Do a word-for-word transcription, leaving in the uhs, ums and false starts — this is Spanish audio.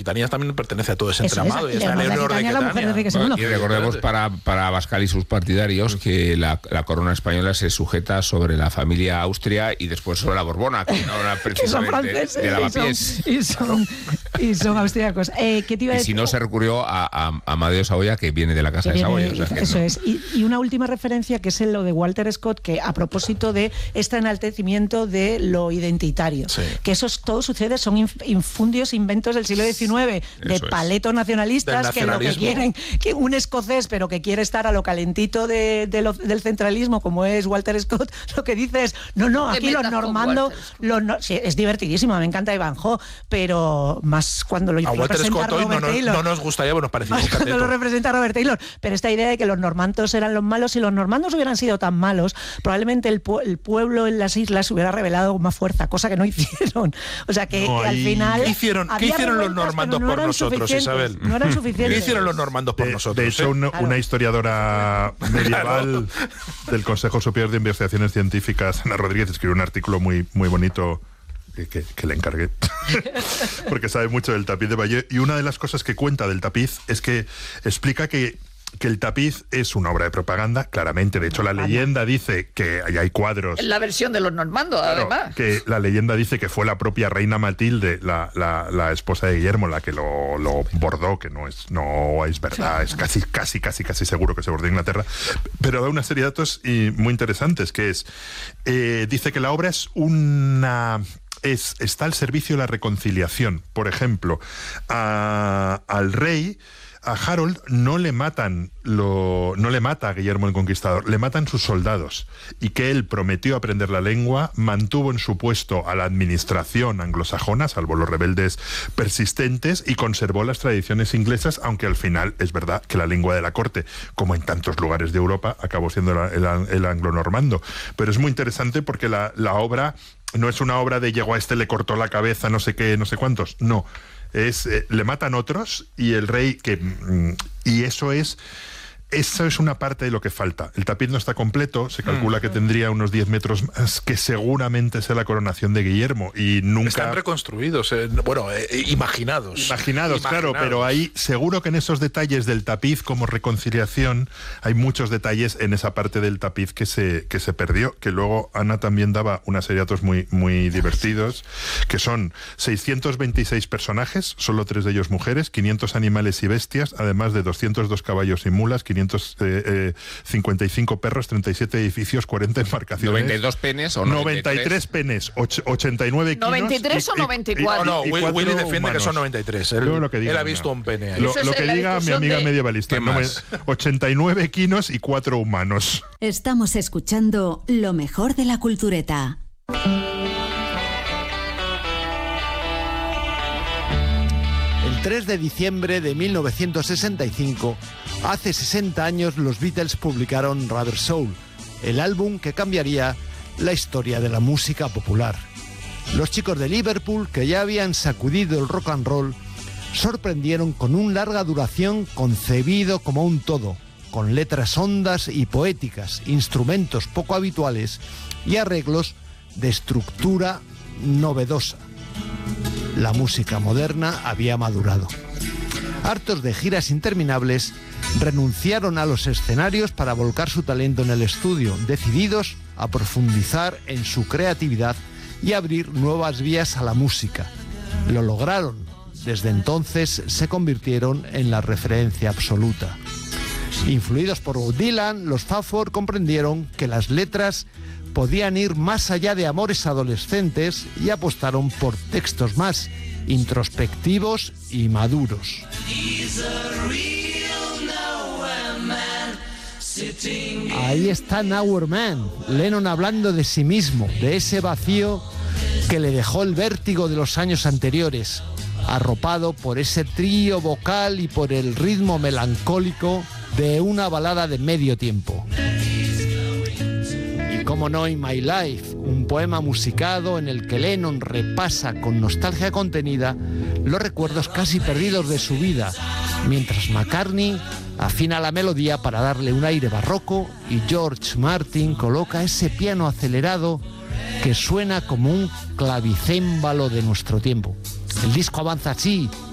Quintanilla también pertenece a todo ese Eso entramado. es, y está Leonor de Quetania. Y recordemos para, para Abascal y sus partidarios que la, la corona española se sujeta sobre la familia Austria y después sobre la Borbona, que no era precisamente de lavapiés. Y son, y son austriacos. Eh, ¿qué te iba a y decir? si no, se recurrió a, a, a Amadeo Saboya, que viene de la casa de Saboya. O sea, que eso no. es. Y, y una última referencia, que es en lo de Walter Scott, que a propósito de este enaltecimiento de lo identitario, sí. que eso es, todo sucede, son inf, infundios inventos del siglo diecinueve, de Eso paletos nacionalistas, que lo que quieren, que un escocés, pero que quiere estar a lo calentito de, de lo, del centralismo, como es Walter Scott, lo que dice es, no, no, aquí los normandos, los no, sí, es divertidísimo, me encanta Ivanhoe, pero más cuando lo, a lo Walter representa Scott hoy Robert no, Taylor. no nos gustaría, bueno, nos parecía un Cuando cateto. lo representa Robert Taylor, pero esta idea de que los normandos eran los malos, si los normandos hubieran sido tan malos, probablemente el, pu el pueblo en las islas hubiera revelado con más fuerza, cosa que no hicieron. O sea que, no, que al y... final ¿Qué hicieron, ¿qué hicieron los normandos no por nosotros, Isabel? No eran suficientes. ¿Qué hicieron los normandos por de, nosotros? De hecho, ¿eh? una, Claro. una historiadora medieval claro. del Consejo Superior de Investigaciones Científicas, Ana Rodríguez, escribió un artículo muy, muy bonito que, que le encargué, porque sabe mucho del tapiz de Bayeux, y una de las cosas que cuenta del tapiz es que explica que que el tapiz es una obra de propaganda, claramente. De hecho, la leyenda dice que ahí hay cuadros. La versión de los normandos, Claro, además. que la leyenda dice que fue la propia reina Matilde, la, la, la esposa de Guillermo, la que lo, lo bordó, que no es, no es verdad, es casi, casi, casi, casi seguro que se bordó en Inglaterra. Pero da una serie de datos y muy interesantes, que es, eh, dice que la obra es una... Es, está al servicio de la reconciliación. Por ejemplo, a, al rey... A Harold no le matan lo, no le mata a Guillermo el Conquistador, le matan sus soldados, y que él prometió aprender la lengua, mantuvo en su puesto a la administración anglosajona, salvo los rebeldes persistentes, y conservó las tradiciones inglesas, aunque al final es verdad que la lengua de la corte, como en tantos lugares de Europa, acabó siendo la, el, el anglo-normando. Pero es muy interesante porque la, la obra no es una obra de llegó a este, le cortó la cabeza, no sé qué, no sé cuántos, no. Es, eh, le matan otros y el rey que mm, y eso es eso es una parte de lo que falta. El tapiz no está completo, se calcula que tendría unos diez metros más, que seguramente sea la coronación de Guillermo, y nunca... Están reconstruidos, eh, bueno, eh, imaginados. Imaginados, claro, Imaginados. pero ahí seguro que en esos detalles del tapiz como reconciliación hay muchos detalles en esa parte del tapiz que se, que se perdió, que luego Ana también daba una serie de datos muy, muy divertidos, que son seiscientos veintiséis personajes, solo tres de ellos mujeres, quinientos animales y bestias, además de doscientos dos caballos y mulas, quinientos cincuenta y cinco perros, treinta y siete edificios, cuarenta embarcaciones. ¿noventa y dos penes o noventa y tres penes, ochenta y nueve kilos. ¿noventa y tres y, o noventa y cuatro? No, no, y Will, cuatro Willy defiende humanos. que son noventa y tres. Él, Yo lo que diga, él ha no. visto un pene ahí. Lo, Eso lo es que la diga mi discusión amiga de- medievalista. ¿Qué No me- más? ochenta y nueve quinos y cuatro humanos. Estamos escuchando lo mejor de la cultureta. El tres de diciembre de mil novecientos sesenta y cinco, hace sesenta años, los Beatles publicaron Rubber Soul, el álbum que cambiaría la historia de la música popular. Los chicos de Liverpool, que ya habían sacudido el rock and roll, sorprendieron con un larga duración concebido como un todo, con letras hondas y poéticas, instrumentos poco habituales y arreglos de estructura novedosa. La música moderna había madurado. Hartos de giras interminables, renunciaron a los escenarios para volcar su talento en el estudio, decididos a profundizar en su creatividad y abrir nuevas vías a la música. Lo lograron. Desde entonces se convirtieron en la referencia absoluta. Influidos por Bob Dylan, los Faford comprendieron que las letras podían ir más allá de amores adolescentes y apostaron por textos más introspectivos y maduros. Ahí está Nowhere Man, Lennon hablando de sí mismo, de ese vacío que le dejó el vértigo de los años anteriores, arropado por ese trío vocal y por el ritmo melancólico de una balada de medio tiempo. Y cómo no, In My Life, un poema musicado en el que Lennon repasa con nostalgia contenida los recuerdos casi perdidos de su vida, mientras McCartney afina la melodía para darle un aire barroco y George Martin coloca ese piano acelerado que suena como un clavicémbalo de nuestro tiempo. El disco avanza así,